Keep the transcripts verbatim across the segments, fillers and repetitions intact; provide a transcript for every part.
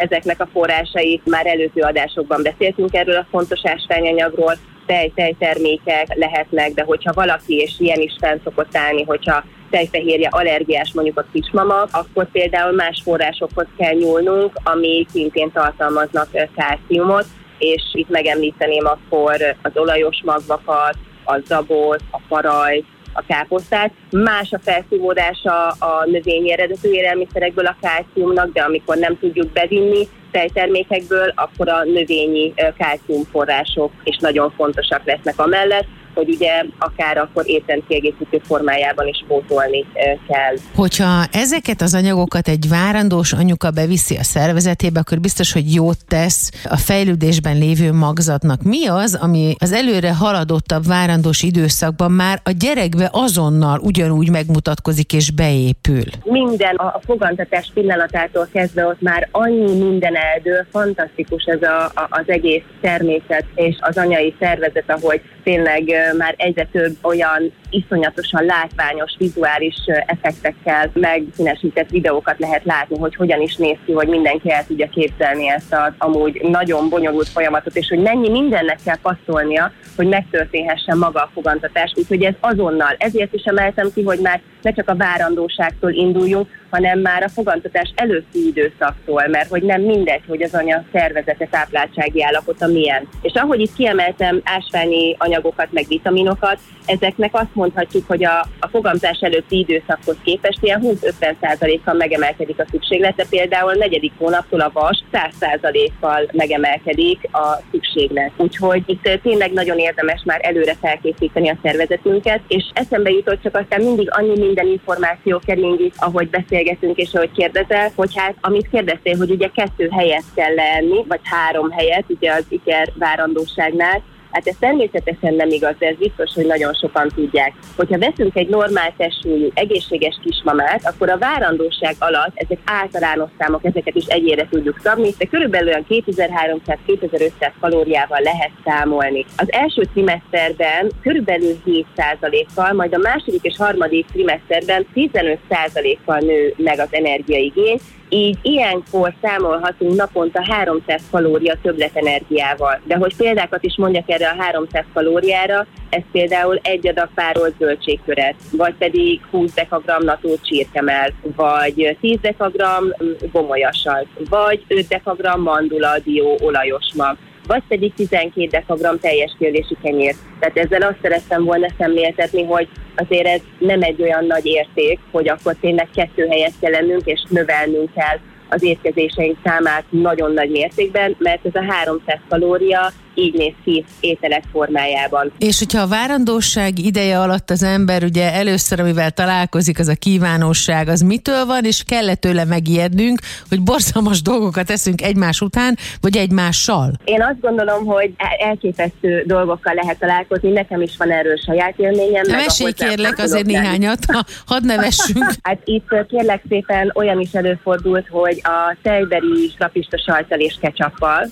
ezeknek a forrásait. Már előző adásokban beszéltünk erről a fontos ásványanyagról, tej, tejtermékek lehetnek, de hogyha valaki, és ilyen is fenn szokott állni, hogyha tejfehérje allergiás mondjuk a kismama, akkor például más forrásokhoz kell nyúlnunk, ami szintén tartalmaznak kálciumot, és itt megemlíteném akkor az olajos magvakat, a zabot, a parajt, a káposztát. Más a felszívódása a növényi eredetű élelmiszerekből a kálciumnak, de amikor nem tudjuk bevinni tejtermékekből, akkor a növényi kálciumforrások is nagyon fontosak lesznek amellett, hogy ugye akár akkor étrendkiegészítő formájában is pótolni kell. Hogyha ezeket az anyagokat egy várandós anyuka beviszi a szervezetébe, akkor biztos, hogy jót tesz a fejlődésben lévő magzatnak. Mi az, ami az előre haladottabb várandós időszakban már a gyerekbe azonnal ugyanúgy megmutatkozik és beépül? Minden a fogantatás pillanatától kezdve ott már annyi minden eldől, fantasztikus ez a, a, az egész természet és az anyai szervezet, ahogy tényleg már egyre több olyan iszonyatosan látványos, vizuális effektekkel megszínesített videókat lehet látni, hogy hogyan is néz ki, hogy mindenki el tudja képzelni ezt az amúgy nagyon bonyolult folyamatot, és hogy mennyi mindennek kell passzolnia, hogy megtörténhessen maga a fogantatás. Úgyhogy ez azonnal. Ezért is emeltem ki, hogy már ne csak a várandóságtól induljunk, hanem már a fogantatás előtti időszaktól, mert hogy nem mindegy, hogy az anya szervezete, tápláltsági állapota milyen. És ahogy itt kiemeltem ásványi anyagokat, meg vitaminokat, ezeknek azt mondhatjuk, hogy a, a fogamzás előtti időszakhoz képest ilyen húsz-ötven százalékkal megemelkedik a szükséglete, például a negyedik hónaptól a vas száz százalékkal megemelkedik a szükséglet. Úgyhogy itt tényleg nagyon érdemes már előre felkészíteni a szervezetünket, és eszembe jutott, csak aztán mindig annyi minden információ keringik, ahogy beszélgetünk és ahogy kérdezel, hogy hát amit kérdeztél, hogy ugye kettő helyet kell lenni, vagy három helyet, ugye az iker várandóságnál. Hát ez természetesen nem igaz, de ez biztos, hogy nagyon sokan tudják. Hogyha veszünk egy normál testsúlyú, egészséges kismamát, akkor a várandóság alatt ezek általános számok, ezeket is egyére tudjuk szabni, de körülbelül olyan kétezer-háromszáz-kétezer-ötszáz kalóriával lehet számolni. Az első trimeszterben körülbelül hét százalékkal, majd a második és harmadik trimeszterben tizenöt százalékkal nő meg az energiaigény, így ilyenkor számolhatunk naponta háromszáz kalória többletenergiával. De hogy példákat is mondjak erre a háromszáz kalóriára, ez például egy adag párolt zöldségköret, vagy pedig húsz dekagramm natúr csirkemell, vagy tíz dekagramm gomolyasalt, vagy öt dekagramm mandula, dió, olajos mag, vagy pedig tizenkét dekagramm teljes kérdési kenyér. Tehát ezzel azt szerettem volna szemléltetni, hogy azért ez nem egy olyan nagy érték, hogy akkor tényleg kettő helyet kell lennünk, és növelnünk kell az étkezéseink számát nagyon nagy mértékben, mert ez a háromszáz kalória így néz ki ételek formájában. És hogyha a várandóság ideje alatt az ember ugye először, amivel találkozik, az a kívánóság, az mitől van, és kell tőle megijednünk, hogy borzalmas dolgokat eszünk egymás után, vagy egymással? Én azt gondolom, hogy elképesztő dolgokkal lehet találkozni, nekem is van erről saját élményem. Mesélj kérlek azért néhányat, ha, hadd nevessünk. Hát itt kérlek szépen olyan is előfordult, hogy a tejberi lapista sajttal és ketchuppal,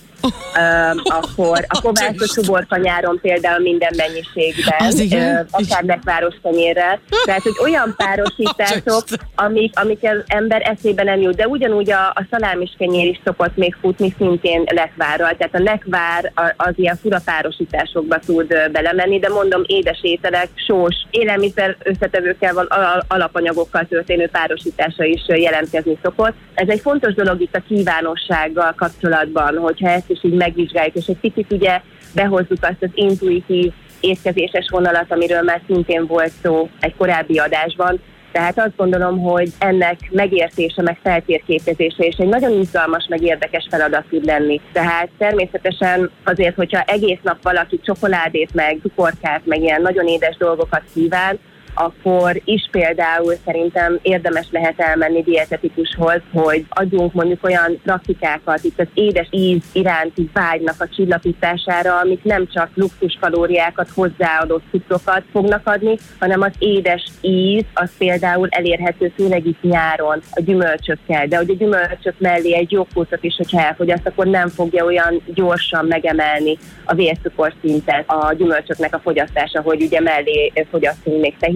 Um, akkor a kovászos uborka nyáron például minden mennyiségben, uh, akár nekváros kenyérrel. Tehát, hogy olyan párosítások, amik, amik az ember eszébe nem jut, de ugyanúgy a, a szalámis kenyér is szokott még futni szintén lekvárral. Tehát a lekvár az ilyen fura párosításokba tud belemenni, de mondom, édes ételek, sós, élelmiszer összetevőkkel, al- alapanyagokkal történő párosítása is jelentkezni szokott. Ez egy fontos dolog itt a kívánossággal kapcsolatban, hogyha ezt is így megvizsgáljuk, és egy picit ugye behozzuk azt az intuitív étkezéses vonalat, amiről már szintén volt szó egy korábbi adásban. Tehát azt gondolom, hogy ennek megértése, meg feltérképezése és egy nagyon izgalmas, meg érdekes feladat tud lenni. Tehát természetesen azért, hogyha egész nap valaki csokoládét, meg cukorkát, meg ilyen nagyon édes dolgokat kíván, akkor is például szerintem érdemes lehet elmenni dietetikushoz, hogy adjunk mondjuk olyan praktikákat itt az édes íz iránti vágynak a csillapítására, amik nem csak luxuskalóriákat, hozzáadott cukrokat fognak adni, hanem az édes íz, az például elérhető főleg itt nyáron a gyümölcsökkel, de hogy a gyümölcsök mellé egy joghurtot is, hogyha elfogyaszt, akkor nem fogja olyan gyorsan megemelni a vércukorszintet a gyümölcsöknek a fogyasztása, hogy ugye mellé fogyasztunk még tehér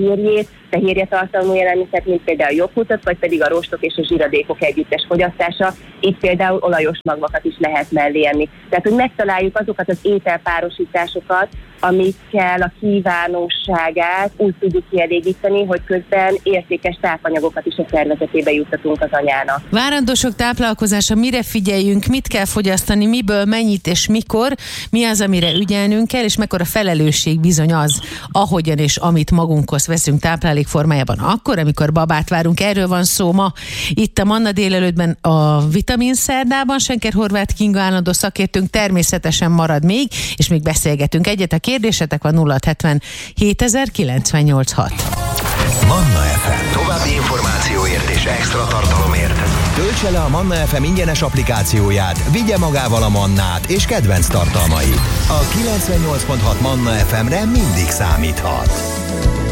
fehérjét, fehérje tartalmú élelmiszert, mint például a joghurtot, vagy pedig a rostok és a zsiradékok együttes fogyasztása. Itt például olajos magvakat is lehet mellé enni. Tehát, hogy megtaláljuk azokat az ételpárosításokat, amikkel a kívánóságát úgy tudjuk kielégíteni, hogy közben értékes tápanyagokat is a szervezetébe juttatunk az anyának. Várandósok táplálkozása, mire figyeljünk, mit kell fogyasztani, miből, mennyit és mikor, mi az, amire ügyelnünk kell, és mekkora felelősség bizony az, ahogyan és amit magunkhoz veszünk táplálék formájában akkor, amikor babát várunk. Erről van szó ma itt a Manna délelőttben a Vitamin Szerdában. Senker Horváth Kinga állandó szakértőnk természetesen marad még, és még beszélgetünk egyet. A kérdésetek van nulla hat hetven hétezer kilencvennyolc hat. Manna ef em. További információért és extra tartalomért töltse le a Manna ef em ingyenes applikációját, vigye magával a Mannát és kedvenc tartalmait. A kilencvennyolc pont hat Manna ef emre mindig számíthat.